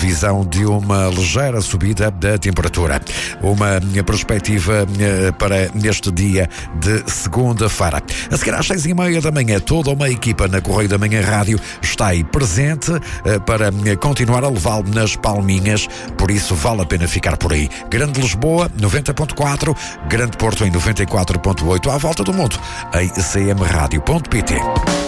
previsão de uma ligeira subida da temperatura. Uma perspectiva para este dia de segunda-feira. A seguir às 6h30 da manhã, toda uma equipa na Correio da Manhã Rádio está aí presente para continuar a levá-lo nas palminhas, por isso vale a pena ficar por aí. Grande Lisboa, 90.4, Grande Porto em 94.8, à volta do mundo, em cmradio.pt.